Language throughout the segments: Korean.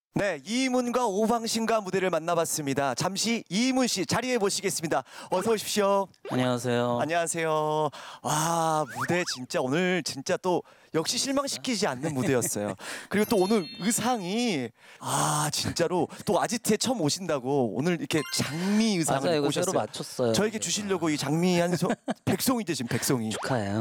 네, 이문과 오방신과 무대를 만나봤습니다. 잠시 이문 씨 자리에 모시겠습니다. 어서 오십시오. 안녕하세요. 안녕하세요. 와, 무대 진짜 오늘 진짜 또 역시 실망시키지 않는 무대였어요. 그리고 또 오늘 의상이 진짜로 또 아지트에 처음 오신다고 오늘 이렇게 장미 의상을 맞아요. 입고 이거 새로 오셨어요. 맞췄어요. 저에게 주시려고 이 장미 백송이죠, 지금 백송이. 축하해요.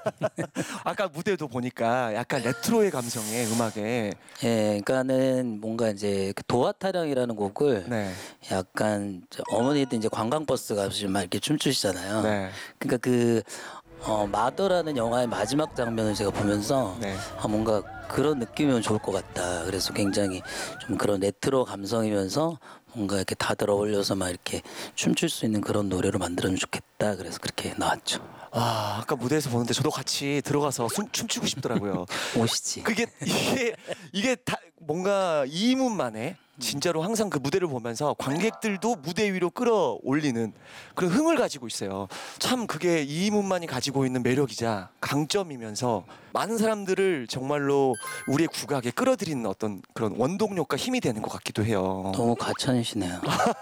아까 무대도 보니까 약간 레트로의 감성의 음악에 예, 그러니까는 뭔가 이제 그 도화타령이라는 곡을 네. 약간 어머니들 이제 관광버스 가서 막 이렇게 춤추시잖아요. 네. 그러니까 그 마더라는 영화의 마지막 장면을 제가 보면서 네. 뭔가 그런 느낌이면 좋을 것 같다. 그래서 굉장히 좀 그런 레트로 감성이면서 뭔가 이렇게 다들 어울려서 막 이렇게 춤출 수 있는 그런 노래로 만들어주면 좋겠다. 그래서 그렇게 나왔죠. 아까 무대에서 보는데 저도 같이 들어가서 춤추고 싶더라고요. 오시지. 이게 다 뭔가 이문만의 진짜로 항상 그 무대를 보면서 관객들도 무대 위로 끌어올리는 그런 흥을 가지고 있어요. 참 그게 이문만이 가지고 있는 매력이자 강점이면서 많은 사람들을 정말로 우리의 국악에 끌어들이는 어떤 그런 원동력과 힘이 되는 것 같기도 해요. 너무 과찬이시네요.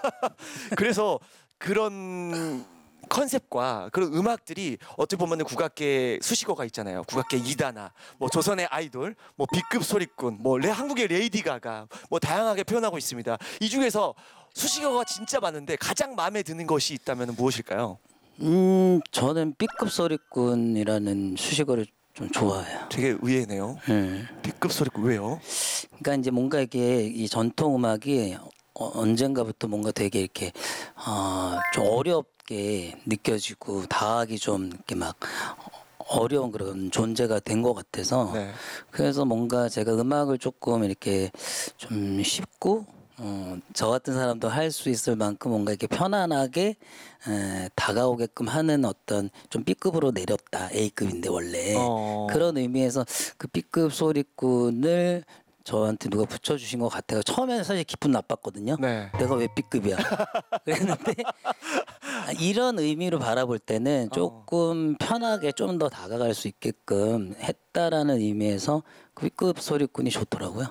그래서 그런 컨셉과 그런 음악들이 어떻게 보면 국악계 수식어가 있잖아요. 국악계 이다나, 뭐 조선의 아이돌, 뭐 B급 소리꾼, 뭐 한국의 레이디 가가, 뭐 다양하게 표현하고 있습니다. 이 중에서 수식어가 진짜 많은데 가장 마음에 드는 것이 있다면 무엇일까요? 저는 B급 소리꾼이라는 수식어를 좀 좋아해요. 되게 의외네요. B급 소리꾼 왜요? 그러니까 이제 뭔가 이게 이 전통 음악이 언젠가부터 뭔가 되게 이렇게 좀 어렵게 느껴지고 다하기 좀 이렇게 막 어려운 그런 존재가 된 것 같아서 네. 그래서 뭔가 제가 음악을 조금 이렇게 좀 쉽고 저 같은 사람도 할 수 있을 만큼 뭔가 이렇게 편안하게 다가오게끔 하는 어떤 좀 B급으로 내렸다. A급인데 원래 그런 의미에서 그 B급 소리꾼을 저한테 누가 붙여주신 것 같아요. 처음에는 사실 기분 나빴거든요. 네. 내가 왜 B급이야? 그랬는데 이런 의미로 바라볼 때는 조금 편하게 좀 더 다가갈 수 있게끔 했다라는 의미에서 그 B급 소리꾼이 좋더라고요.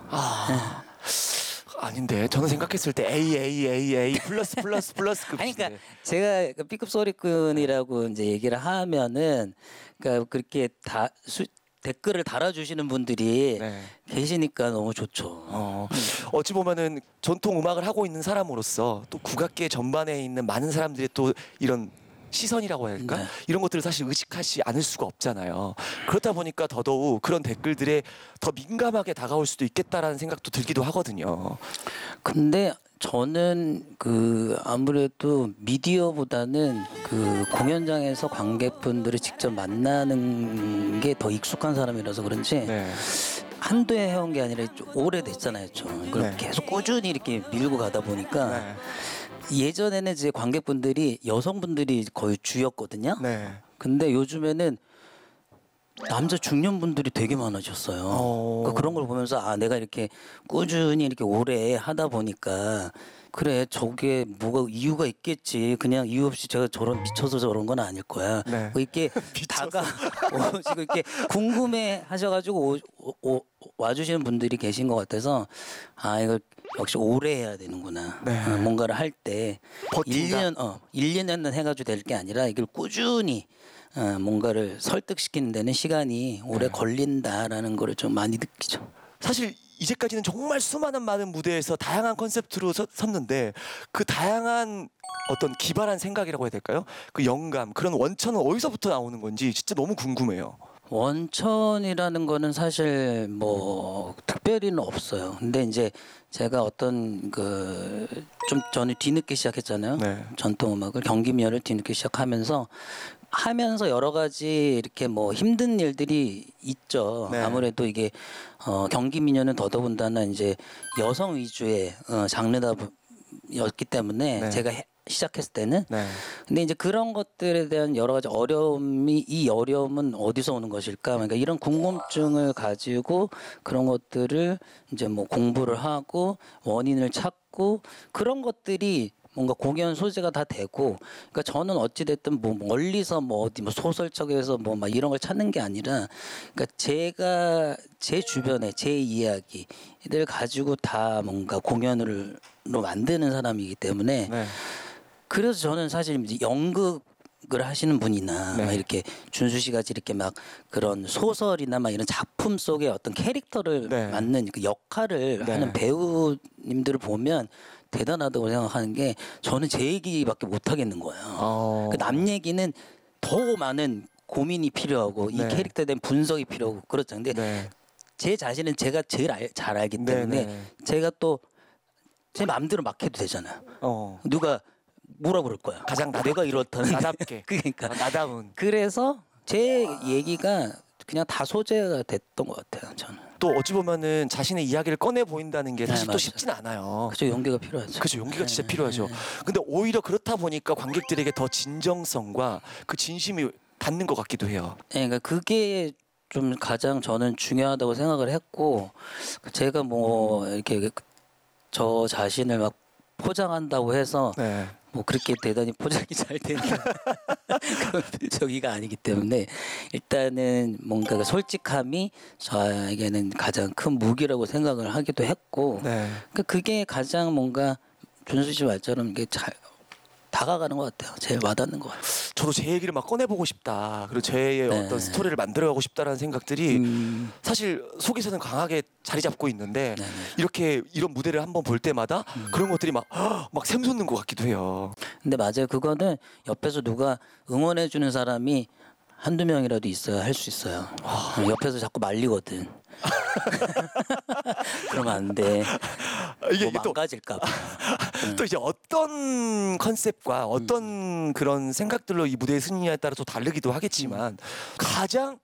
아닌데 저는 생각했을 때 A 플러스급. 아니, 그러니까 제가 그 B급 소리꾼이라고 이제 얘기를 하면은 그러니까 그렇게 댓글을 달아주시는 분들이 네. 계시니까 너무 좋죠. 어찌 보면은 전통 음악을 하고 있는 사람으로서 또 국악계 전반에 있는 많은 사람들이 또 이런 시선이라고 해야 할까? 네. 이런 것들을 사실 의식하지 않을 수가 없잖아요. 그렇다 보니까 더더욱 그런 댓글들에 더 민감하게 다가올 수도 있겠다라는 생각도 들기도 하거든요. 근데 저는 그 아무래도 미디어보다는 그 공연장에서 관객분들을 직접 만나는 게 더 익숙한 사람이라서 그런지 네. 한두 해 해온 게 아니라 좀 오래됐잖아요. 좀 그걸 네. 계속 꾸준히 이렇게 밀고 가다 보니까 네. 예전에는 이제 관객분들이 여성분들이 거의 주였거든요. 네. 근데 요즘에는 남자 중년분들이 되게 많아졌어요. 그러니까 그런 걸 보면서 내가 이렇게 꾸준히 이렇게 오래 하다 보니까 그래 저게 뭐가 이유가 있겠지. 그냥 이유 없이 제가 저런 미쳐서 저런 건 아닐 거야. 네. 뭐 이렇게 지금 이렇게 궁금해 하셔가지고 와주시는 분들이 계신 것 같아서 이걸 역시 오래 해야 되는구나. 네. 뭔가를 할 때 버틴다. 1년은 해가지고 될 게 아니라 이걸 꾸준히 뭔가를 설득시키는 데는 시간이 오래 걸린다라는 거를 좀 많이 느끼죠. 사실 이제까지는 정말 수많은 많은 무대에서 다양한 컨셉트로 섰는데 그 다양한 어떤 기발한 생각이라고 해야 될까요? 그 영감, 그런 원천은 어디서부터 나오는 건지 진짜 너무 궁금해요. 원천이라는 거는 사실 뭐 특별히는 없어요. 근데 이제 제가 어떤 좀 저는 뒤늦게 시작했잖아요. 네. 전통 음악을 경기민요를 뒤늦게 시작하면서 여러 가지 이렇게 뭐 힘든 일들이 있죠. 네. 아무래도 이게 경기민요는 더더군다나 이제 여성 위주의 장르다였기 때문에 네. 제가 시작했을 때는 네. 근데 이제 그런 것들에 대한 여러 가지 이 어려움은 어디서 오는 것일까? 그러니까 이런 궁금증을 가지고 그런 것들을 이제 뭐 공부를 하고 원인을 찾고 그런 것들이 뭔가 공연 소재가 다 되고, 그러니까 저는 어찌 됐든 뭐 멀리서 뭐 어디 뭐 소설책에서 뭐 막 이런 걸 찾는 게 아니라, 그러니까 제가 제 주변에 제 이야기를 가지고 다 뭔가 공연으로 만드는 사람이기 때문에, 네. 그래서 저는 사실 이제 연극을 하시는 분이나 네. 막 이렇게 준수 씨 같이 이렇게 막 그런 소설이나 막 이런 작품 속에 어떤 캐릭터를 네. 맡는 그 역할을 네. 하는 배우님들을 보면 대단하다고 생각하는 게, 저는 제 얘기밖에 못 하겠는 거예요. 그 남 얘기는 더 많은 고민이 필요하고 이 네. 캐릭터에 대한 분석이 필요하고 그렇죠. 근데 네. 제 자신은 제가 제일 잘 알기 때문에 네. 제가 또 제 마음대로 막 해도 되잖아요. 누가 뭐라 그럴 거야. 가장 내가 이렇다는. 나답게. 그러니까 나다운. 그래서 제 얘기가 그냥 다 소재가 됐던 것 같아요. 저는. 또 어찌 보면은 자신의 이야기를 꺼내 보인다는 게 사실 네, 또 맞아요. 쉽진 않아요. 그죠, 용기가 필요하죠. 그죠, 용기가 진짜 네, 필요하죠. 네. 근데 오히려 그렇다 보니까 관객들에게 더 진정성과 그 진심이 닿는 것 같기도 해요. 네, 그러니까 그게 좀 가장 저는 중요하다고 생각을 했고, 제가 뭐 이렇게 저 자신을 막 포장한다고 해서 네. 뭐 그렇게 대단히 포장이 잘 되는 그런 저기가 아니기 때문에, 일단은 뭔가 그 솔직함이 저에게는 가장 큰 무기라고 생각을 하기도 했고, 네. 그러니까 그게 가장 뭔가 준수 씨 말처럼 이게 잘 다가가는 것 같아요. 제일 와닿는 것 같아요. 저도 제 얘기를 막 꺼내보고 싶다. 그리고 제 네. 어떤 스토리를 만들어가고 싶다라는 생각들이 음, 사실 속에서는 강하게 자리 잡고 있는데 네네. 이렇게 이런 무대를 한번 볼 때마다 그런 것들이 막 샘솟는 것 같기도 해요. 근데 맞아요. 그거는 옆에서 누가 응원해 주는 사람이 한두 명이라도 있어야 할 수 있어요. 옆에서 자꾸 말리거든. 그러면 안 돼. 이게 뭐 또 망가질까 봐. 또 이제 어떤 컨셉과 어떤 그런 생각들로 이 무대에 서느냐에 따라 또 다르기도 하겠지만 가장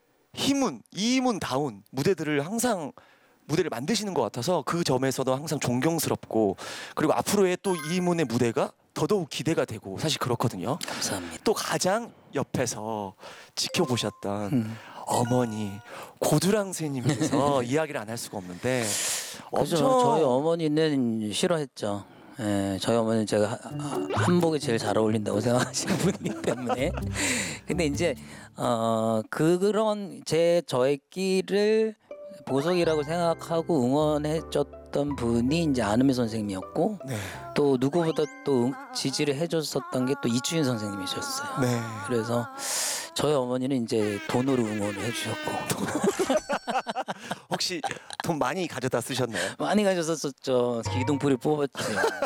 이문다운 무대들을 항상 무대를 만드시는 것 같아서 그 점에서도 항상 존경스럽고, 그리고 앞으로의 또 이문의 무대가 더더욱 기대가 되고 사실 그렇거든요. 감사합니다. 또 가장 옆에서 지켜보셨던 어머니 고두랑 선생님께서 이야기를 안 할 수가 없는데 그죠. 엄청 저희 어머니는 싫어했죠. 예, 저희 어머니는 제가 한복이 제일 잘 어울린다고 생각하시는 분이기 때문에. 근데 이제 그런 저의 끼를 보석이라고 생각하고 응원해줬던 분이 이제 안은미 선생님이었고, 네. 또 누구보다 또 지지를 해줬었던 게 또 이주인 선생님이셨어요. 네. 그래서 저희 어머니는 이제 돈으로 응원을 해주셨고 혹시 돈 많이 가져다 쓰셨나요? 많이 가셨었죠. 기둥풀이 뽑았지.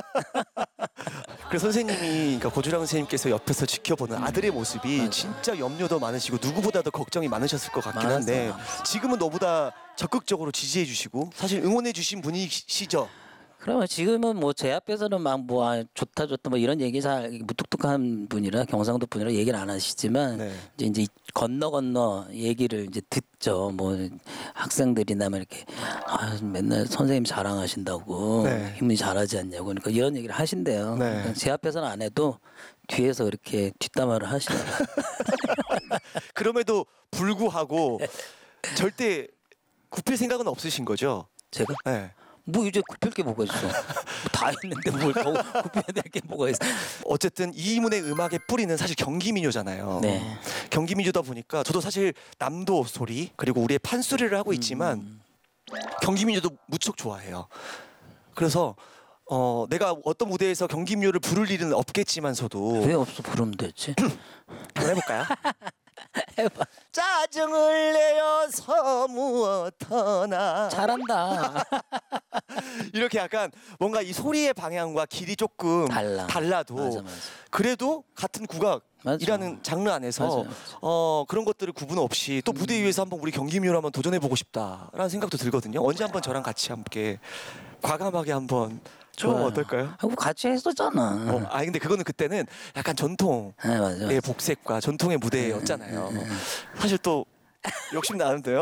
그 선생님이, 그러니까 고주랑 선생님께서 옆에서 지켜보는 아들의 모습이 맞아요. 진짜 염려도 많으시고 누구보다도 걱정이 많으셨을 것 같긴 한데 많았어요. 지금은 너보다 적극적으로 지지해 주시고 사실 응원해 주신 분이시죠? 그러면 지금은 뭐 제 앞에서는 막 뭐 좋다 뭐 이런 얘기 잘 무뚝뚝한 분이라, 경상도 분이라 얘기를 안 하시지만, 네. 이제 건너 얘기를 이제 듣죠. 뭐 학생들이나 막 이렇게 맨날 선생님 자랑하신다고, 네. 힘이 잘하지 않냐고, 그러니까 이런 얘기를 하신대요. 네. 그러니까 제 앞에서는 안 해도 뒤에서 이렇게 뒷담화를 하시더라고요. 그럼에도 불구하고 절대 굽힐 생각은 없으신 거죠? 제가 네. 뭐 이제 굽힐 게 뭐가 있어? 다 했는데 뭘 더 굽혀야 될 게 뭐가 있어? 어쨌든 이문의 음악의 뿌리는 사실 경기민요잖아요. 네. 경기민요다 보니까 저도 사실 남도 소리 그리고 우리의 판소리를 하고 있지만 경기민요도 무척 좋아해요. 그래서 내가 어떤 무대에서 경기민요를 부를 일은 없겠지만서도 왜 없어? 부르면 되지. 한번 해볼까요? 해봐. 짜증을 내어서 무엇하나 잘한다. 이렇게 약간 뭔가 이 소리의 방향과 길이 조금 달라도 맞아. 그래도 같은 국악이라는 장르 안에서 맞아요. 그런 것들을 구분 없이 또 무대 위에서 한번 우리 경기민요를 한번 도전해보고 싶다라는 생각도 들거든요. 언제 한번 저랑 같이 함께 과감하게 한번 좀 좋아요. 어떨까요? 하고 같이 했었잖아. 근데 그거는 그때는 약간 전통의 네, 맞아. 복색과 전통의 무대였잖아요. 사실 또 욕심 나는데요.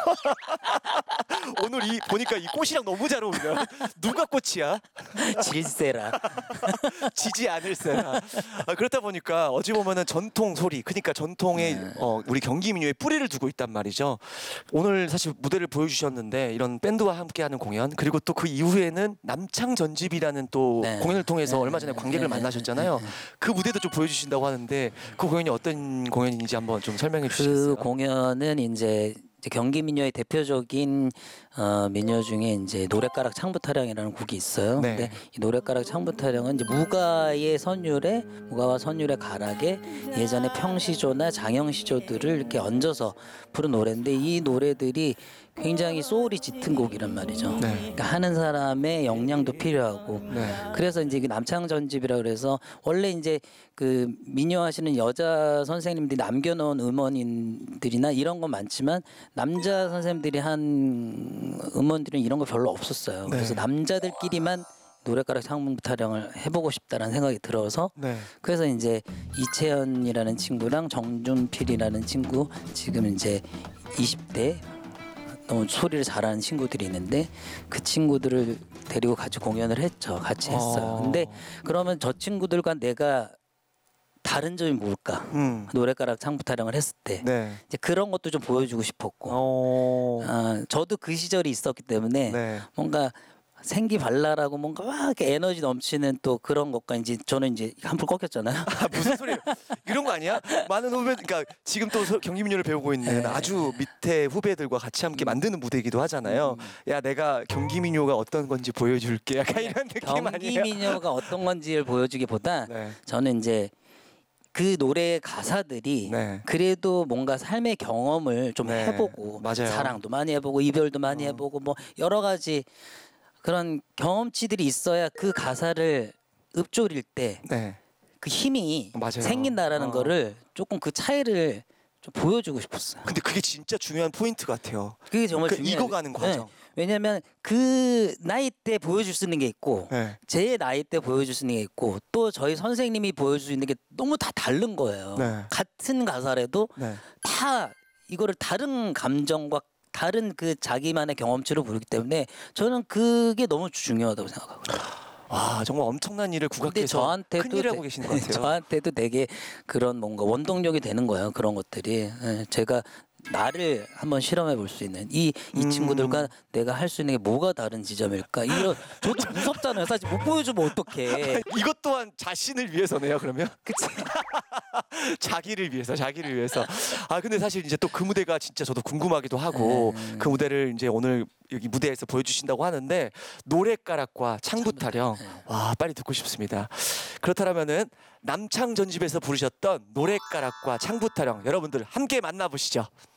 오늘 이 보니까 이 꽃이랑 너무 잘 어울려. 누가 꽃이야? 질세라. 지지 않을세라. 그렇다 보니까 어찌 보면은 전통 소리, 그러니까 전통의 우리 경기 민요의 뿌리를 두고 있단 말이죠. 오늘 사실 무대를 보여주셨는데 이런 밴드와 함께하는 공연, 그리고 또 그 이후에는 남창 전집이라는 또 네. 공연을 통해서 네. 얼마 전에 관객을 네. 만나셨잖아요. 그 무대도 좀 보여주신다고 하는데 그 공연이 어떤 공연인지 한번 좀 설명해 주시겠어요? 그 공연은 이제 경기 민요의 대표적인 민요 중에 이제 노랫가락 창부타령이라는 곡이 있어요. 네. 근데 이 노랫가락 창부타령은 이제 무가와 선율의 가락에 예전에 평시조나 장영시조들을 이렇게 얹어서 부른 노래인데 이 노래들이 굉장히 소울이 짙은 곡이란 말이죠. 네. 그러니까 하는 사람의 역량도 필요하고 네. 그래서 이제 그 남창전집이라 그래서 원래 이제 그 민요 하시는 여자 선생님들이 남겨놓은 음원인들이나 이런 건 많지만 남자 선생님들이 한 음원들은 이런 거 별로 없었어요. 네. 그래서 남자들끼리만 노랫가락 창문타령을 해보고 싶다라는 생각이 들어서 네. 그래서 이제 이채연이라는 친구랑 정준필이라는 친구 지금 이제 20대 너무 소리를 잘하는 친구들이 있는데 그 친구들을 데리고 같이 공연을 했죠. 같이 했어요. 근데 그러면 저 친구들과 내가 다른 점이 뭘까? 노랫가락 창부타령을 했을 때 네. 이제 그런 것도 좀 보여주고 싶었고 저도 그 시절이 있었기 때문에 네. 뭔가 생기발랄하고 뭔가 막 이렇게 에너지 넘치는 또 그런 것과 이제 저는 이제 한풀 꺾였잖아요. 무슨 소리예요? 이런 거 아니야? 많은 후배, 그러니까 지금 또 경기민요를 배우고 있는 아주 밑에 후배들과 같이 함께 만드는 무대이기도 하잖아요. 야, 내가 경기민요가 어떤 건지 보여줄게. 약간 이런 느낌 아니에요? 경기민요가 어떤 건지를 보여주기보다 네. 저는 이제 그 노래의 가사들이 네. 그래도 뭔가 삶의 경험을 좀 네, 해보고 맞아요. 사랑도 많이 해보고 이별도 많이 해보고 뭐 여러 가지 그런 경험치들이 있어야 그 가사를 읊조릴 때 네. 그 힘이 맞아요. 생긴다라는 거를 조금 그 차이를 좀 보여주고 싶었어요. 근데 그게 진짜 중요한 포인트 같아요. 그게 정말 그 중요해요. 익어가는 과정. 왜냐하면 그 나이 때 보여줄 수 있는 게 있고 네. 제 나이 때 보여줄 수 있는 게 있고 또 저희 선생님이 보여줄 수 있는 게 너무 다 다른 거예요. 네. 같은 가사라도 네. 다 이거를 다른 감정과 다른 그 자기만의 경험치로 부르기 때문에 저는 그게 너무 중요하다고 생각하거든요. 와, 정말 엄청난 일을 근데 국악해서 저한테도 큰일을 하고 계시는 것 같아요. 저한테도 되게 그런 뭔가 원동력이 되는 거예요. 그런 것들이 제가 나를 한번 실험해 볼 수 있는 이 친구들과 내가 할 수 있는 게 뭐가 다른 지점일까? 이런 저도 무섭잖아요. 사실 못 보여주면 어떡해. 이것 또한 자신을 위해서네요, 그러면. 그치? 자기를 위해서. 아, 근데 사실 이제 또 그 무대가 진짜 저도 궁금하기도 하고 그 무대를 이제 오늘 여기 무대에서 보여주신다고 하는데 노랫가락과 창부타령 와, 빨리 듣고 싶습니다. 그렇다면은 남창 전집에서 부르셨던 노랫가락과 창부타령 여러분들 함께 만나보시죠.